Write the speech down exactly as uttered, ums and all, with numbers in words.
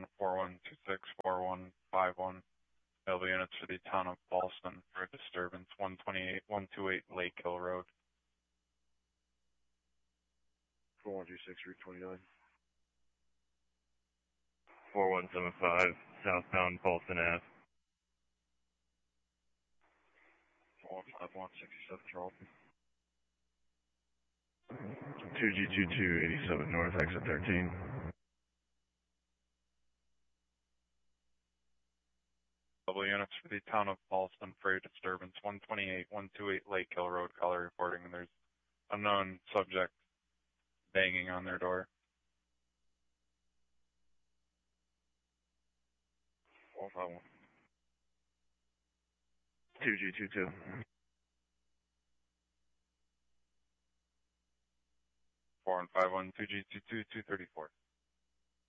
one four one two six four one five one. Available units for the town of Ballston for a disturbance, one twenty-eight one twenty-eight Lake Hill Road. four one two six, Route twenty-nine. four one seven five, southbound Ballston Ave. four one five one, sixty-seven Charlton. two G two two, eighty-seven North, exit thirteen. Available units for the town of Ballston for a disturbance, one twenty-eight one twenty-eight Lake Hill Road, caller reporting, and there's unknown subject banging on their door. four five one. two G two two. four one five one two G two two two thirty-four.